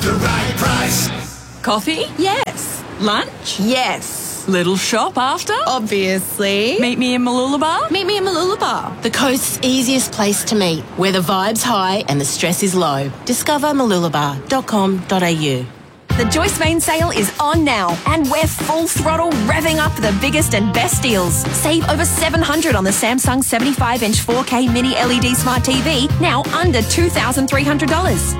The right price. Coffee? Yes. Lunch? Yes. Little shop after? Obviously. Meet me in Mooloolaba? Meet me in Mooloolaba, the coast's easiest place to meet, where the vibe's high and the stress is low. Discover mooloolaba.com.au. The Joyce Vane sale is on now, and we're full throttle revving up the biggest and best deals. Save over $700 on the Samsung 75-inch 4K mini LED smart TV, now under $2,300.